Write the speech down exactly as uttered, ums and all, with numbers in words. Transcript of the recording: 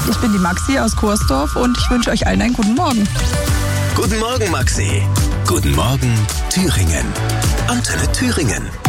Ich bin die Maxi aus Kursdorf und ich wünsche euch allen einen guten Morgen. Guten Morgen, Maxi. Guten Morgen, Thüringen. Antenne Thüringen.